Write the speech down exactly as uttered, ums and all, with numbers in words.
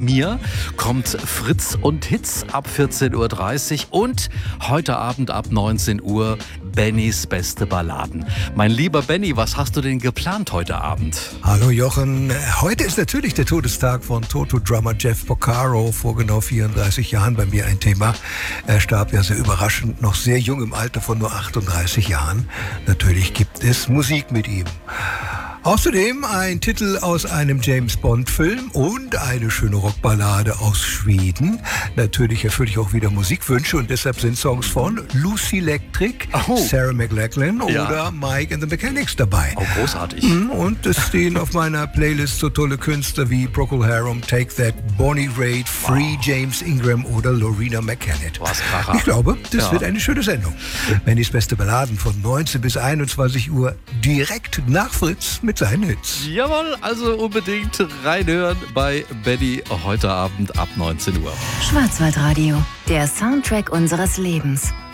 mir kommt Fritz und Hits ab vierzehn Uhr dreißig und heute Abend ab neunzehn Uhr Bennys beste Balladen. Mein lieber Benny, was hast du denn geplant heute Abend? Hallo Jochen, heute ist natürlich der Todestag von Toto-Drummer Jeff Porcaro, vor genau vierunddreißig Jahren bei mir ein Thema. Er starb ja sehr überraschend, noch sehr jung im Alter von nur achtunddreißig Jahren. Natürlich gibt es Musik mit ihm. Außerdem ein Titel aus einem James-Bond-Film und eine schöne Rockballade aus Schweden. Natürlich erfülle ich auch wieder Musikwünsche und deshalb sind Songs von Lucy Electric, oh. Sarah McLachlan ja. oder Mike and the Mechanics dabei. Oh, großartig. Und es stehen auf meiner Playlist so tolle Künstler wie Procol Harum, Take That, Bonnie Raitt, Free, wow. James Ingram oder Lorena McKennitt. Was Kracher. Ich glaube, das ja. wird eine schöne Sendung. Bennys beste Balladen von neunzehn bis einundzwanzig Uhr direkt nach Fritz mit seinen Hits. Jawohl, also unbedingt reinhören bei Benny heute Abend ab neunzehn Uhr. Schwarzwaldradio, der Soundtrack unseres Lebens.